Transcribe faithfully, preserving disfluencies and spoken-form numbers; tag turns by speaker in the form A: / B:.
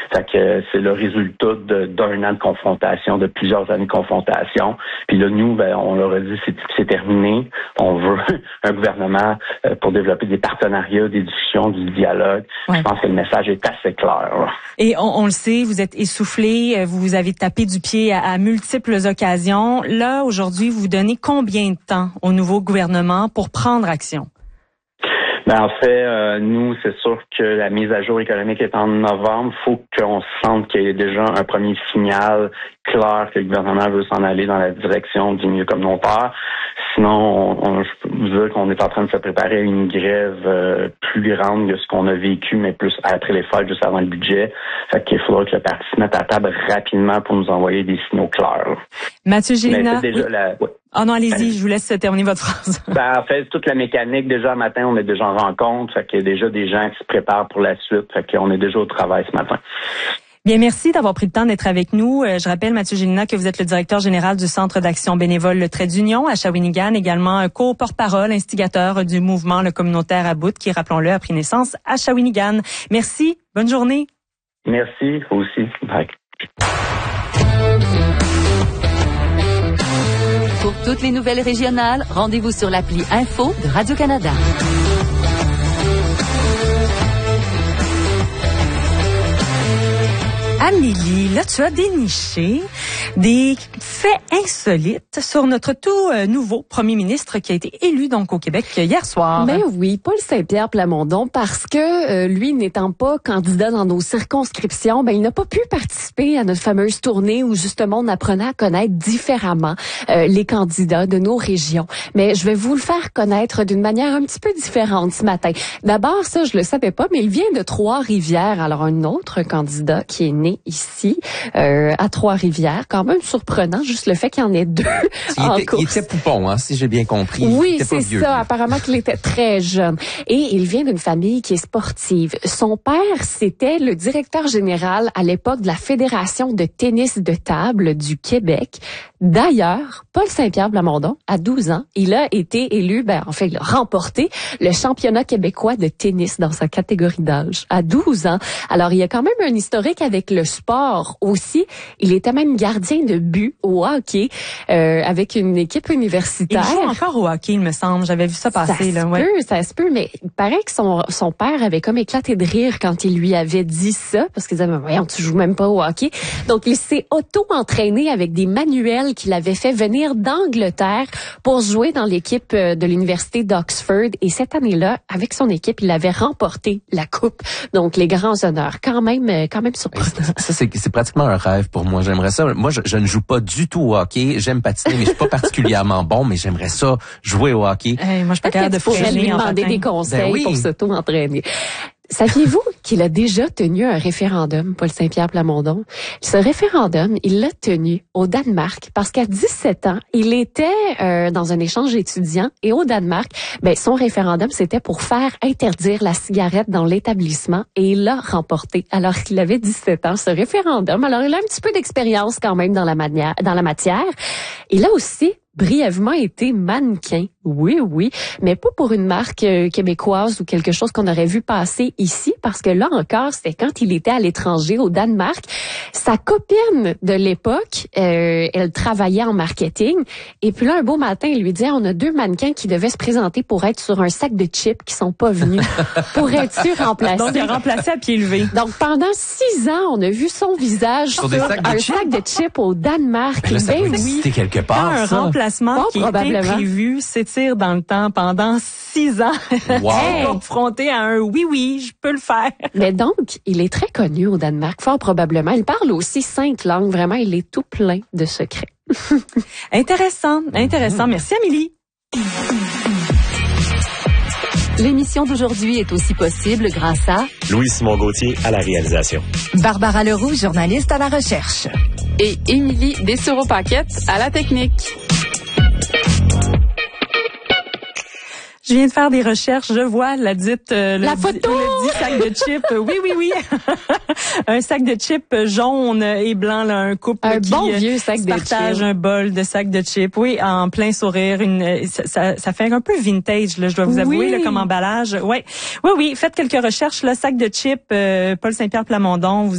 A: Fait que c'est le résultat de, d'un an de confrontation, de plusieurs années de confrontation. Puis là, nous, ben, on leur a dit c'est, c'est terminé. On veut un gouvernement euh, pour développer des partenariats, des discussions, du dialogue. Ouais. Je pense que le message est assez clair. Là.
B: Et on, on le sait, vous êtes essoufflé, vous vous avez tapé du pied à, à multiples occasions. Là, aujourd'hui, vous donnez combien de temps au nouveau gouvernement pour prendre action?
A: Ben, en fait, euh, nous, c'est sûr que la mise à jour économique est en novembre. Il faut qu'on sente qu'il y ait déjà un premier signal clair que le gouvernement veut s'en aller dans la direction du milieu communautaire. Sinon, on, on, je peux vous dire qu'on est en train de se préparer à une grève euh, plus grande que ce qu'on a vécu, mais plus après les fêtes, juste avant le budget. Fait qu'il faudra que le parti se mette à table rapidement pour nous envoyer des signaux clairs.
B: Mathieu Gélina.
A: Déjà
B: oui.
A: la, ouais.
B: Oh non, allez-y, je vous laisse terminer votre phrase.
A: Ben, en fait, toute la mécanique, déjà, matin, on est déjà en rencontre. Fait qu'il y a déjà des gens qui se préparent pour la suite. Fait qu'on est déjà au travail ce matin.
B: Bien, merci d'avoir pris le temps d'être avec nous. Je rappelle, Mathieu Gélina, que vous êtes le directeur général du Centre d'action bénévole Le Trait d'Union à Shawinigan, également co-porte-parole, instigateur du mouvement Le Communautaire à Bout, qui, rappelons-le, a pris naissance à Shawinigan. Merci, bonne journée.
A: Merci, vous aussi. Bye.
C: Pour toutes les nouvelles régionales, rendez-vous sur l'appli Info de Radio-Canada.
B: Amélie, là, tu as déniché des faits insolites sur notre tout euh, nouveau premier ministre qui a été élu donc au Québec hier soir.
D: Ben oui, Paul Saint-Pierre Plamondon, parce que euh, lui n'étant pas candidat dans nos circonscriptions, ben il n'a pas pu participer à notre fameuse tournée où justement on apprenait à connaître différemment euh, les candidats de nos régions. Mais je vais vous le faire connaître d'une manière un petit peu différente ce matin. D'abord, ça je le savais pas, mais il vient de Trois-Rivières. Alors un autre candidat qui est né ici, euh, à Trois-Rivières. Quand même surprenant, juste le fait qu'il y en ait deux
E: il
D: en
E: était,
D: course.
E: Il était poupon, hein, si j'ai bien compris.
D: Oui,
E: il
D: c'est
E: vieux,
D: ça.
E: lui.
D: Apparemment qu'il était très jeune. Et il vient d'une famille qui est sportive. Son père, c'était le directeur général à l'époque de la Fédération de tennis de table du Québec. D'ailleurs, Paul Saint-Pierre Plamondon, à douze ans, il a été élu, ben, en fait, il a remporté le championnat québécois de tennis dans sa catégorie d'âge. À douze ans. Alors, il y a quand même un historique avec le sport aussi. Il était même gardien de but au hockey euh, avec une équipe universitaire.
B: Il joue encore au hockey, il me semble. J'avais vu ça passer.
D: Ça
B: là,
D: se
B: ouais.
D: peut, ça se peut, mais il paraît que son, son père avait comme éclaté de rire quand il lui avait dit ça, parce qu'il disait, mais voyons, tu joues même pas au hockey. Donc, il s'est auto-entraîné avec des manuels qu'il avait fait venir d'Angleterre pour jouer dans l'équipe de l'université d'Oxford. Et cette année-là, avec son équipe, il avait remporté la coupe. Donc, les grands honneurs. Quand même, quand même surprenant.
E: Ça, c'est, c'est pratiquement un rêve pour moi. J'aimerais ça. Moi, je, je ne joue pas du tout au hockey. J'aime patiner, mais je suis pas particulièrement bon, mais j'aimerais ça jouer au hockey.
B: Hey, moi, je suis pas capable de freiner
D: lui
B: en
D: demander
B: patin.
D: des conseils
E: Ben oui.
D: pour s'auto-entraîner. Saviez-vous qu'il a déjà tenu un référendum, Paul Saint-Pierre Plamondon? Ce référendum, il l'a tenu au Danemark parce qu'à dix-sept ans, il était euh, dans un échange étudiant et au Danemark, ben son référendum, c'était pour faire interdire la cigarette dans l'établissement et il l'a remporté alors qu'il avait dix-sept ans, ce référendum. Alors, il a un petit peu d'expérience quand même dans la, manière, dans la matière. Il a aussi brièvement été mannequin. Oui, oui, mais pas pour une marque euh, québécoise ou quelque chose qu'on aurait vu passer ici, parce que là encore, c'était quand il était à l'étranger, au Danemark. Sa copine de l'époque, euh, elle travaillait en marketing, et puis là, un beau matin, il lui dit, on a deux mannequins qui devaient se présenter pour être sur un sac de chips qui sont pas venus. Pourrais-tu remplacer?
B: Donc, il a remplacé à pied levé.
D: Donc, pendant six ans, on a vu son visage sur,
E: sur des sacs
D: un
E: de chips?
D: sac de chips au Danemark.
E: Ben là, ça
D: Ben
E: doit
D: oui.
E: exister quelque part,
B: Quand un
E: ça.
B: remplacement
D: Bon,
B: qui était
D: probablement.
B: prévu s'étire dans le temps pendant six ans,
E: Wow.
B: confronté à un oui, oui, je peux le faire.
D: Mais donc, il est très connu au Danemark, fort probablement. Il parle aussi cinq langues. Vraiment, il est tout plein de secrets.
B: Intéressant, intéressant. Merci, Amélie.
C: L'émission d'aujourd'hui est aussi possible grâce à
F: Louis-Simon Gauthier à la réalisation.
C: Barbara Leroux, journaliste à la recherche.
G: Et Émilie Dessureau-Paquette à la technique.
B: Je viens de faire des recherches, je vois la dite euh,
D: La
B: le,
D: photo!
B: le dit sac de chips. Oui, oui, oui. Un sac de chips jaune et blanc, là, un couple
D: Un
B: qui
D: bon
B: euh,
D: vieux sac
B: se
D: de
B: partage
D: chips.
B: un bol de sac de chips. Oui, en plein sourire. Une, ça, ça, ça fait un peu vintage, là, je dois vous avouer,
D: Oui.
B: là, comme emballage. Ouais. Oui, oui. Faites quelques recherches. Le sac de chips, euh, Paul Saint-Pierre Plamondon. Vous